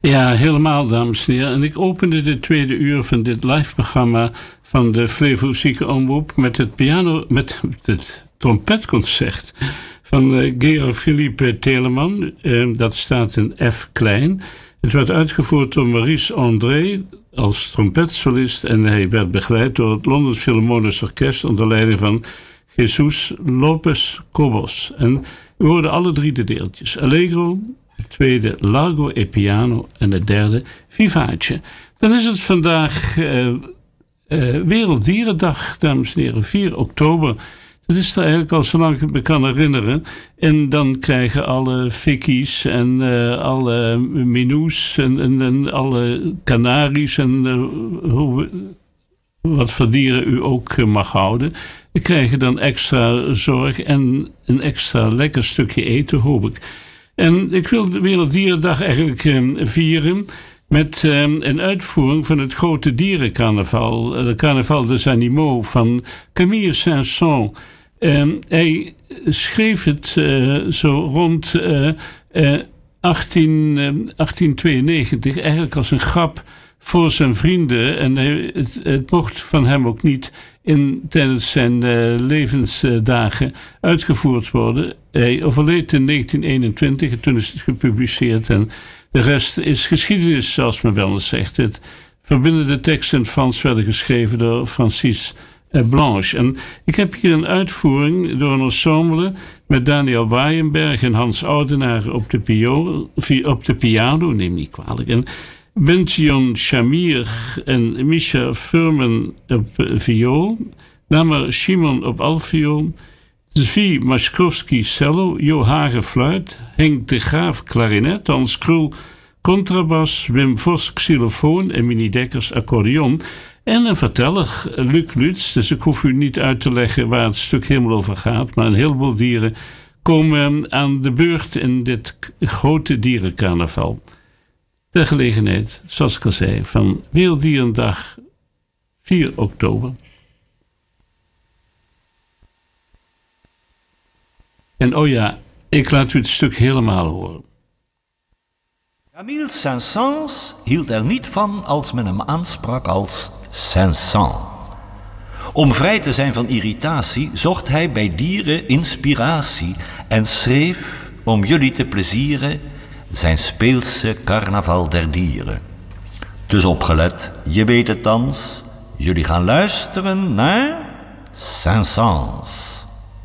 Ja, helemaal, dames en heren. En ik opende de tweede uur van dit live-programma van de Flevo Omroep met het trompetconcert van Georg Philippe Telemann. Dat staat in F klein. Het werd uitgevoerd door Maurice André als trompetsolist en hij werd begeleid door het London Philharmonisch Orkest onder leiding van Jesus Lopez Cobos. En we hoorden alle drie de deeltjes. Allegro, het tweede Largo e Piano en het derde Vivace. Dan is het vandaag Werelddierendag, dames en heren, 4 oktober. Dat is er eigenlijk al zolang ik me kan herinneren. En dan krijgen alle fikkies en alle minoes en alle kanaries en wat voor dieren u ook mag houden. Die krijgen dan extra zorg en een extra lekker stukje eten, hoop ik. En ik wil de Werelddierendag eigenlijk vieren met een uitvoering van het grote dierencarnaval. De Carnaval des Animaux van Camille Saint-Saëns. Hij schreef het zo rond 1892 eigenlijk als een grap voor zijn vrienden. En het mocht van hem ook niet tijdens zijn levensdagen uitgevoerd worden. Hij overleed in 1921 en toen is het gepubliceerd. En de rest is geschiedenis, zoals men wel eens zegt. Het verbindende teksten in het Frans werden geschreven door Francis Blanche. En ik heb hier een uitvoering door een ensemble met Daniel Waaienberg en Hans Oudenaar op de piano, neem niet kwalijk. En Bention Shamir en Misha Furman op viool, Namar Shimon op altviool, Zvi Maskowski cello, Jo Hage fluit, Henk de Graaf klarinet, Hans Krul contrabas, Wim Vos xylofoon en Minnie Dekkers accordeon. En een verteller, Luc Lutz. Dus ik hoef u niet uit te leggen waar het stuk helemaal over gaat. Maar een heleboel dieren komen aan de beurt in dit grote dierencarnaval. Ter gelegenheid, zoals ik al zei, van Werelddierendag 4 oktober. En oh ja, ik laat u het stuk helemaal horen. Camille Saint-Saëns hield er niet van als men hem aansprak als Saint-Saëns. Om vrij te zijn van irritatie zocht hij bij dieren inspiratie en schreef, om jullie te plezieren, zijn speelse carnaval der dieren. Dus opgelet, je weet het thans, jullie gaan luisteren naar Saint-Saëns.